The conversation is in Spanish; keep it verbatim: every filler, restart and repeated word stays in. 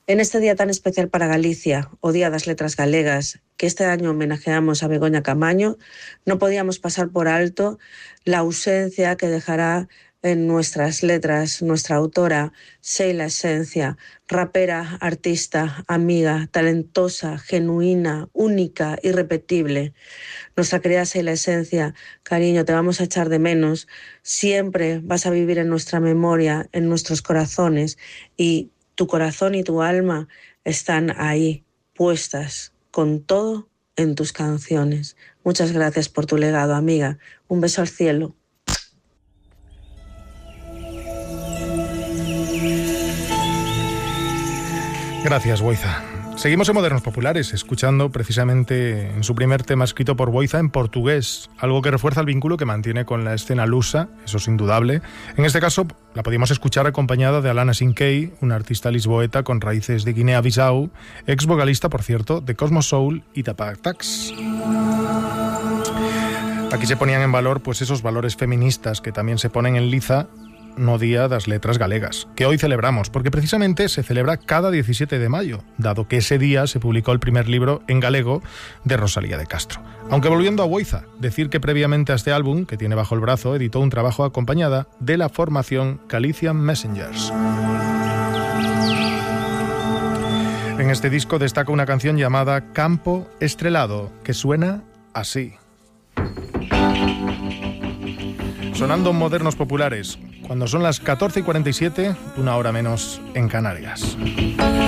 En este día tan especial para Galicia, o Día das Letras Galegas, que este año homenajeamos a Begoña Camaño, no podíamos pasar por alto la ausencia que dejará en nuestras letras nuestra autora, Sheila Esencia, rapera, artista, amiga, talentosa, genuina, única, irrepetible. Nuestra querida Sheila Esencia, cariño, te vamos a echar de menos. Siempre vas a vivir en nuestra memoria, en nuestros corazones, y tu corazón y tu alma están ahí, puestas, con todo en tus canciones. Muchas gracias por tu legado, amiga. Un beso al cielo. Gracias, Boiza. Seguimos en Modernos Populares, escuchando precisamente en su primer tema escrito por Boiza en portugués, algo que refuerza el vínculo que mantiene con la escena lusa, eso es indudable. En este caso, la podíamos escuchar acompañada de Alana Sinkei, una artista lisboeta con raíces de Guinea-Bissau, ex vocalista, por cierto, de Cosmo Soul y Tapatax. Aquí se ponían en valor pues esos valores feministas que también se ponen en liza no Día das Letras Galegas, que hoy celebramos, porque precisamente se celebra cada diecisiete de mayo, dado que ese día se publicó el primer libro en galego de Rosalía de Castro. Aunque volviendo a Boiza, decir que previamente a este álbum, que tiene bajo el brazo, editó un trabajo acompañada de la formación Galician Messengers. En este disco destaca una canción llamada Campo Estrelado, que suena así. Sonando en Modernos Populares, cuando son las catorce y cuarenta y siete, una hora menos en Canarias.